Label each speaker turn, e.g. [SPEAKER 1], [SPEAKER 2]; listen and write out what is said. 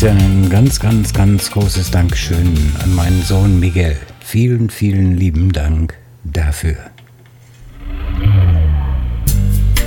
[SPEAKER 1] ein ganz, ganz, ganz großes Dankeschön an meinen Sohn Miguel. Vielen, vielen lieben Dank dafür.